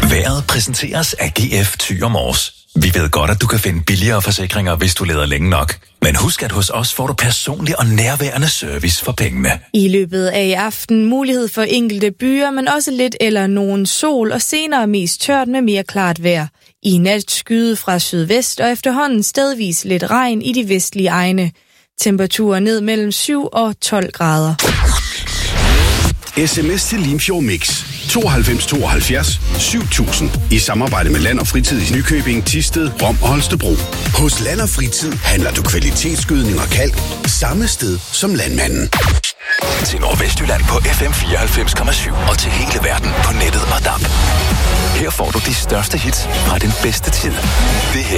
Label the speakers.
Speaker 1: Vejret præsenteres af GF Thy og Mors. Vi ved godt, at du kan finde billigere forsikringer, hvis du leder længe nok. Men husk, at hos os får du personlig og nærværende service for pengene.
Speaker 2: I løbet af i aften mulighed for enkelte byer, men også lidt eller nogen sol, og senere mest tørt med mere klart vejr. I nat skyde fra sydvest, og efterhånden stedvis lidt regn i de vestlige egne. Temperaturer ned mellem 7 og 12 grader.
Speaker 3: SMS til Limfjord Mix 92 72 7000 i samarbejde med Land og Fritid i Nykøbing, Thisted, Rom og Holstebro. Hos Land og Fritid handler du kvalitetsgødning og kalk samme sted som landmanden.
Speaker 1: Til Nordvestjylland på FM 94,7 og til hele verden på nettet og DAB. Her får du de største hits fra den bedste tid. Det her